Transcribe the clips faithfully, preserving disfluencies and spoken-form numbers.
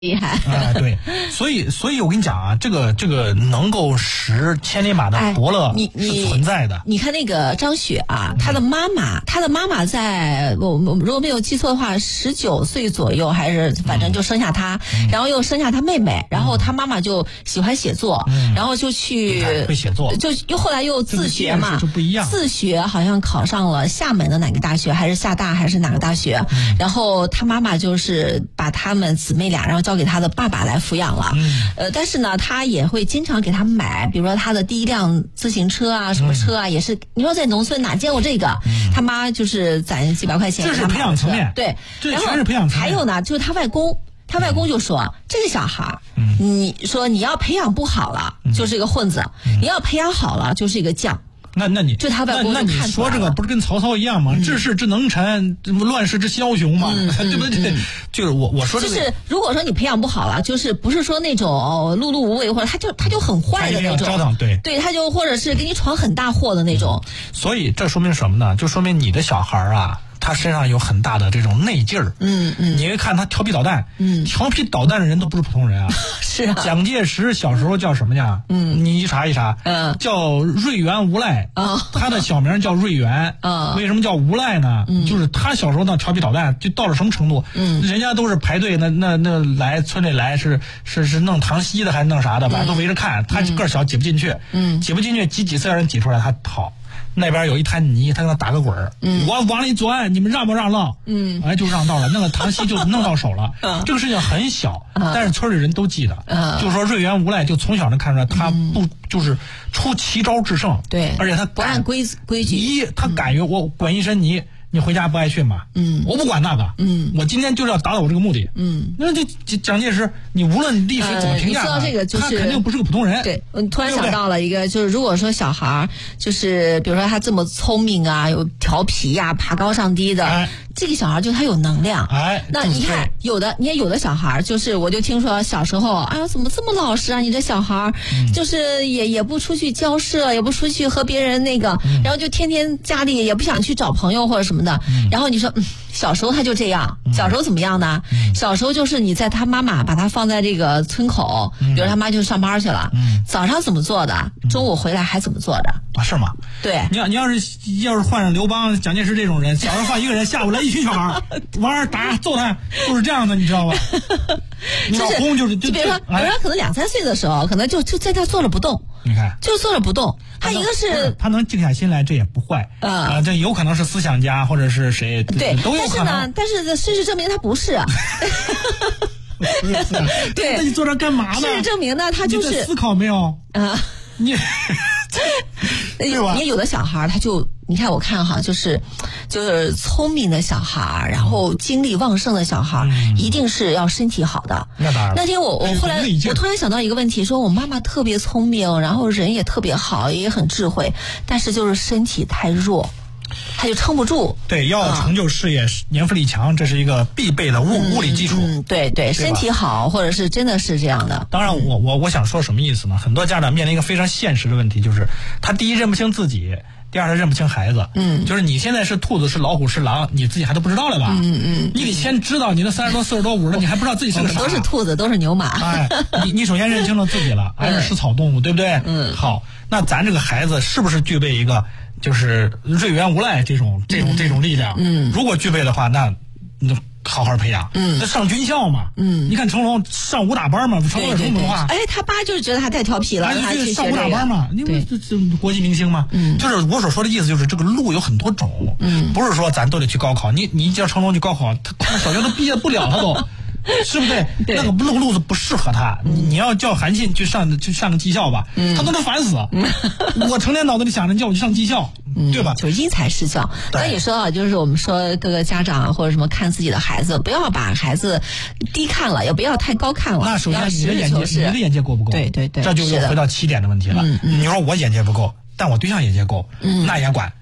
厉害啊、呃！对，所以所以我跟你讲啊，这个这个能够识千里马的伯乐是存在的。 哎、你, 你, 你看那个张雪啊，她的妈妈，她的妈妈在我如果没有记错的话，十九岁左右，还是反正就生下她、嗯，然后又生下她妹妹，然后她妈妈就喜欢写作，嗯、然后就去会写作， 就又后来又自学嘛， 就不一样。 自学好像考上了厦门的哪个大学，还是厦大还是哪个大学？嗯、然后她妈妈就是把她们姊妹俩，然后交给他的爸爸来抚养了，嗯，呃，但是呢，他也会经常给他买，比如说他的第一辆自行车啊，什么车啊，嗯、也是你说在农村哪见过这个？嗯、他妈就是攒几百块钱， 这是培养层面， 对， 这全是培养层面。 还有呢，就是他外公，他外公就说、嗯、这个小孩，嗯、你说你要培养不好了，嗯、就是一个混子；嗯、你要培养好了，就是一个将。 那那你就他外公那那你说这个不是跟曹操一样吗？嗯、治世之能臣，乱世之枭雄嘛，嗯、对不对？嗯、就是我我说这个， 就是如果说你培养不好了，就是不是说那种碌碌无为，或者他就他就很坏的那种， 折腾，对对，他就或者是给你闯很大祸的那种。 嗯、所以这说明什么呢？就说明你的小孩啊。他身上有很大的这种内劲儿， 嗯嗯， 你会看他调皮捣蛋， 嗯， 调皮捣蛋的人都不是普通人啊， 是啊。 蒋介石小时候叫什么呀？嗯，你一查一查，嗯，叫瑞元无赖啊，哦、他的小名叫瑞元啊。为什么叫无赖呢？嗯，就是他小时候那调皮捣蛋，就到了什么程度？嗯，人家都是排队，那那那来村里来是是是弄糖稀的还是弄啥的，反正都围着看。嗯、他个儿小挤不进去，嗯，挤不进去，挤几次让人挤出来，他跑。那边有一滩泥，他跟他打个滚儿，嗯，我往里钻，你们让不让道？嗯，哎，就让道了，那个糖稀就弄到手了。嗯，这个事情很小，嗯、但是村里人都记得。嗯，就是说瑞元无赖，就从小能看出来，他不、嗯、就是出奇招制胜。 对， 而且他不按规规矩。 一，他敢于我滚一身泥。你回家不挨训吗？嗯，我不管那个，嗯，我今天就是要达到我这个目的，嗯，那这蒋介石，你无论历史怎么评价、呃， 你说到这个就是他肯定不是个普通人。 对，我突然想到了一个，就是如果说小孩就是比如说他这么聪明啊，有调皮呀、啊，爬高上低的。哎，这个小孩就他有能量，哎，那你看有的，你看有的小孩就是，我就听说小时候，哎呀，怎么这么老实啊？你这小孩、嗯、就是也也不出去交涉，也不出去和别人那个，嗯、然后就天天家里也不想去找朋友或者什么的。嗯、然后你说，嗯，小时候他就这样，小时候怎么样呢？嗯、小时候就是你在他妈妈把他放在这个村口，嗯、比如他妈就上班去了，嗯、早上怎么做的，中午回来还怎么做的。 啊，是吗？ 对， 你要你要是要是换上刘邦、蒋介石这种人，早上换一个人，下午来一群小孩玩打揍他，就是这样的，你知道吧？ 老公就是就比如说，比如说可能两三岁的时候，可能就就在那坐着不动。 你看， 就坐着不动。他一个是他能静下心来，这也不坏。嗯、啊，这有可能是思想家或者是谁， 对， 都有可能。 但是呢，但是事实证明他不是。 不是啊、 对， 那你坐这干嘛呢？ 事实证明呢，他就是你在思考没有？ 啊， 你。 对吧？你有的小孩他就你看我看哈，就是就是聪明的小孩，然后精力旺盛的小孩，嗯、一定是要身体好的。 那当然。 那天我我后来我突然想到一个问题，说我妈妈特别聪明，然后人也特别好，也很智慧，但是就是身体太弱。他就撑不住。 对，要成就事业，年富力强，这是一个必备的物、嗯、物理基础。 嗯，对对，身体好，或者是真的是这样的。 当然我，我我我想说什么意思呢？很多家长面临一个非常现实的问题，就是他第一认不清自己，第二他认不清孩子。嗯，就是你现在是兔子是老虎是狼，你自己还都不知道了吧？ 嗯嗯， 你得先知道你的三十多、四十多、五十多，你还不知道自己是个啥。 都是兔子，都是牛马。 哎，你你首先认清了自己了，还是食草动物，对不对？嗯。好，那咱这个孩子是不是具备一个？就是瑞元无赖这种这种这种力量，嗯，如果具备的话，那你好好培养，嗯，那上军校嘛，嗯，你看成龙上武打班嘛，成龙有什么文化？ 哎，他爸就是觉得他太调皮了， 哎， 他去上武打班嘛，因为这这国际明星嘛，嗯，就是我所说的意思就是这个路有很多种，嗯，不是说咱都得去高考，你你叫成龙去高考，他他小学都毕业不了，他都。是不是？ 对， 那个路路子不适合他。嗯、你要叫韩信去上去上个技校吧，嗯、他都能烦死。嗯、我成天脑子里想着叫我去上技校，嗯、对吧？ 就是因材施教。所以说啊，就是我们说各个家长或者什么看自己的孩子，不要把孩子低看了，也不要太高看了。 那首先你的眼界，你的眼界够不够？ 对对对， 这就又回到起点的问题了。 嗯嗯、 你说我眼界不够。但我对象眼界够，嗯，那也管，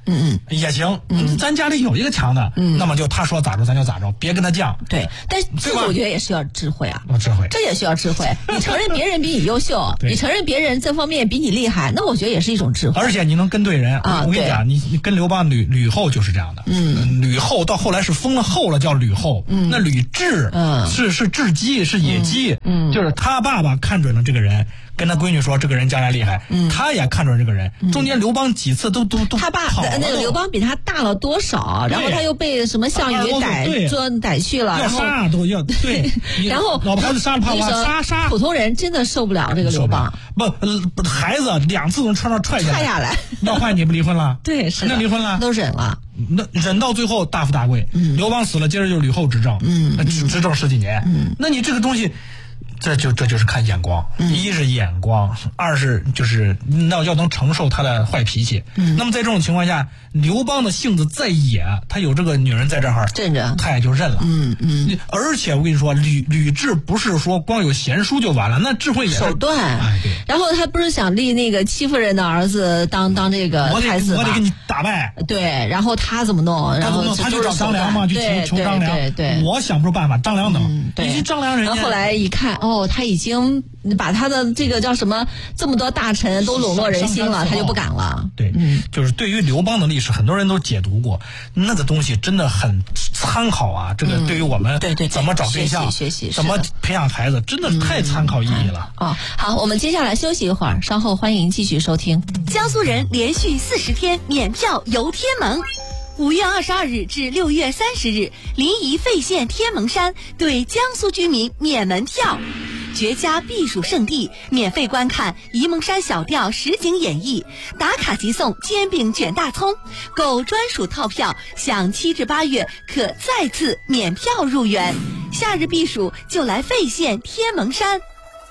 嗯嗯，也行。嗯，咱家里有一个强的，嗯，那么就他说咋着咱就咋着，别跟他犟。 对，但这个我觉得也是要智慧啊， 智慧， 这也需要智慧。你承认别人比你优秀，你承认别人这方面比你厉害，那我觉得也是一种智慧。 而且你能跟对人啊！我跟你讲，你你跟刘邦、吕吕后就是这样的。嗯，吕后到后来是封了后了，叫吕后。嗯，那吕雉，嗯，是是雉鸡，是野鸡。嗯，就是他爸爸看准了这个人。跟他闺女说这个人将来厉害，嗯，他也看准这个人。嗯、中间刘邦几次都都都他爸那个刘邦比他大了多少？然后他又被什么项羽逮捉逮去了， 要杀都要对。 然后老婆孩子杀了怕怕杀杀。 普通人真的受不了这个刘邦。 不不，孩子两次从车上踹下来， 踹下来。 要坏你不离婚了？ 对，是那离婚了， 都忍了。 那忍到最后大富大贵。嗯，刘邦死了，接着就是吕后执政。嗯，执执政十几年。嗯，那你这个东西。这就这就是看眼光，嗯、一是眼光，二是就是那要能承受他的坏脾气。嗯、那么在这种情况下，刘邦的性子再野，他有这个女人在这儿镇着， 他也就认了。嗯嗯。而且我跟你说，吕吕雉不是说光有贤淑就完了，那智慧也是手段。 哎，对。 然后他不是想立那个欺负人的儿子当当这个太子吗？ 我得给你打败。 对，然后他怎么弄？然后他就找张良嘛，去求求张良。 对对。 我想不出办法，张良能。 嗯、对。 你去张良人家。 然后后来一看，哦，他已经把他的这个叫什么这么多大臣都笼络人心了，他就不敢了。 对，嗯，就是对于刘邦的历史，很多人都解读过，那个东西真的很参考啊。这个对于我们对对怎么找对象、 学习怎么培养孩子，真的太参考意义了。 哦，好，我们接下来休息一会儿，稍后欢迎继续收听。 江苏人连续四十天免票游天门。五月二十二日至六月三十日，临沂费县天门山对江苏居民免门票，绝佳避暑胜地，免费观看沂蒙山小调实景演绎，打卡即送煎饼卷大葱，购专属套票享七至八月可再次免票入园。夏日避暑就来费县天门山。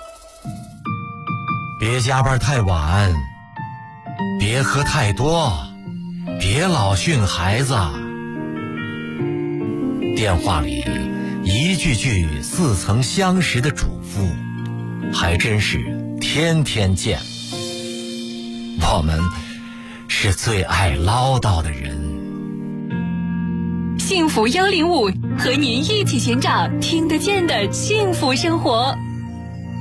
别加班太晚，别喝太多，别老训孩子。电话里一句句似曾相识的嘱咐，还真是天天见。我们是最爱唠叨的人。 幸福幺零五和您一起寻找听得见的幸福生活。